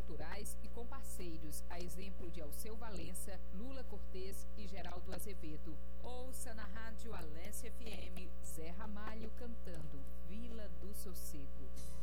autorais e com parceiros, a exemplo de Alceu Valença, Lula Cortez e Geraldo Azevedo. Ouça na Rádio Alesse FM, Zé Ramalho cantando Vila do Sossego.